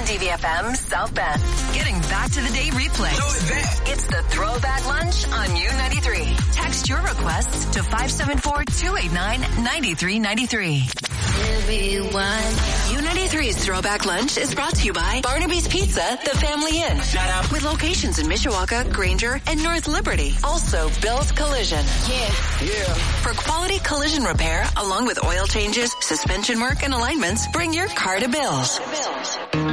DVFM South Bend. Getting back to the day replay. It's the Throwback Lunch on U93. Text your requests to 574-289-9393. U93's Throwback Lunch is brought to you by Barnaby's Pizza, the Family Inn. Shut up. With locations in Mishawaka, Granger, and North Liberty. Also, Bill's Collision. Yeah. For quality collision repair, along with oil changes, suspension work, and alignments, bring your car to Bill's.